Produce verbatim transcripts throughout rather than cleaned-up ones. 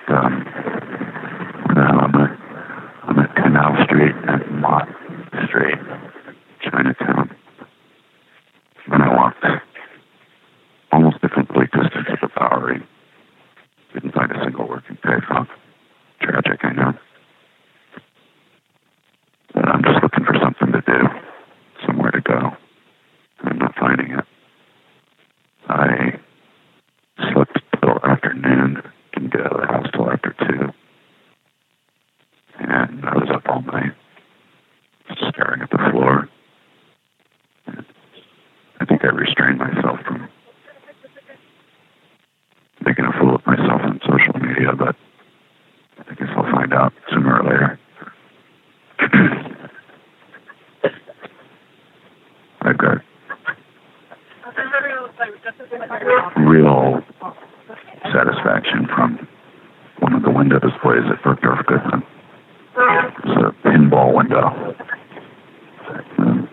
Um, now I'm at, I'm at Canal Street and Mott Street, Chinatown. And I walked almost a complete distance to the Bowery. Didn't find a single working payphone. Tragic, I know. But I'm just looking for something to do, somewhere to go. I'm not finding it. I slept till afternoon, didn't get out of the house till after two. And I was up all night, staring at the floor. And I think I restrained myself from making a fool of myself on social media, but I guess I'll find out sooner or later. I've got real satisfaction from one of the window displays at Bergdorf Goodman. It's a pinball window. Um,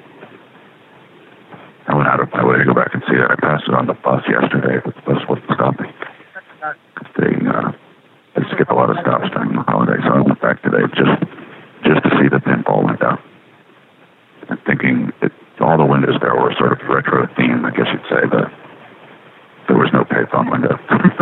I went out of my way to go back and see it. I passed it on the bus yesterday, but the bus wasn't stopping. They, uh, they skip a lot of stops during the holiday, so I went back today just just to see the pinball window. I'm thinking it, all the windows there were sort of retro themed, I guess you'd say, but there was no payphone window.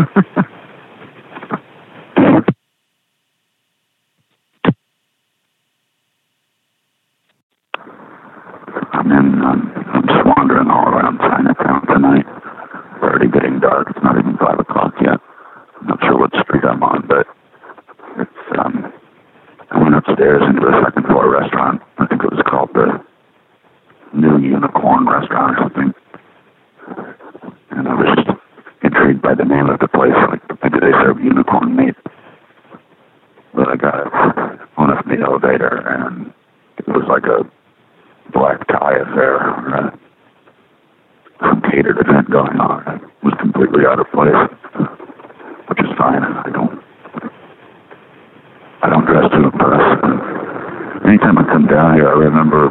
I'm in, um, I'm just wandering all around Chinatown tonight. It's already getting dark. It's not even five o'clock yet. I'm not sure what street I'm on, but it's, um, I went upstairs into the second floor restaurant. I think it was called the New Unicorn Restaurant or something. And I was just intrigued by the name of the place. Like, maybe they serve unicorn meat. But I got on up in the elevator, and it was like a black tie affair, or some catered event going on. It was completely out of place, which is fine. I don't, I don't dress to impress. Anytime I come down here, I remember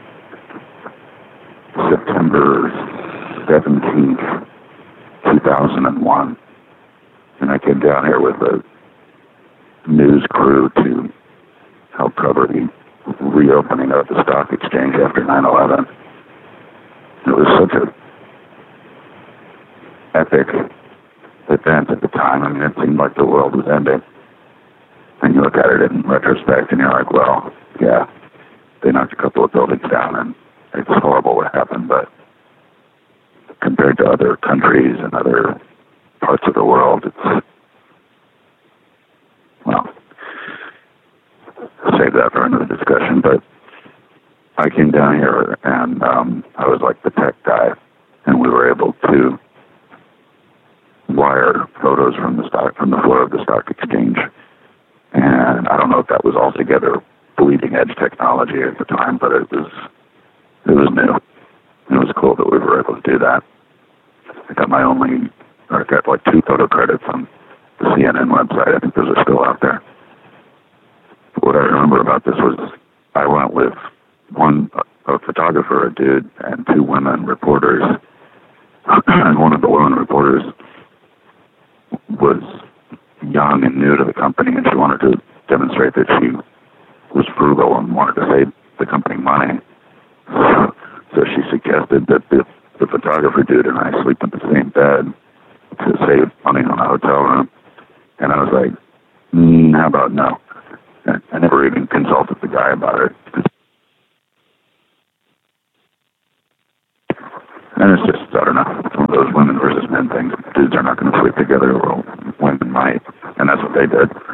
September seventeenth, two thousand one, and I came down here with a news crew to help cover the reopening of the stock exchange after nine eleven. It was such a epic event at the time. I mean, it seemed like the world was ending. And you look at it in retrospect and you're like, well, yeah, they knocked a couple of buildings down and it's horrible what happened, but compared to other countries and other parts of the world, it's, well, save that for another discussion, but I came down here and um, I was like the tech guy, and we were able to wire photos from the stock, from the floor of the stock exchange. And I don't know if that was altogether bleeding edge technology at the time, but it was, it was new. It was cool that we were able to do that. I got my only, or I got like two photo credits on the C N N website. I think those are still out there. What I remember about this was I went with one, a photographer, a dude, and two women reporters. And one of the women reporters was young and new to the company, and she wanted to demonstrate that she was frugal and wanted to save the company money. So she suggested that the, the photographer dude and I sleep in the same bed to save money on a hotel room. And I was like, mm, how about no? And I never even consulted the guy about it. And it's just, I don't know, it's one of those women versus men things. Dudes are not going to sleep together, or women might. And that's what they did.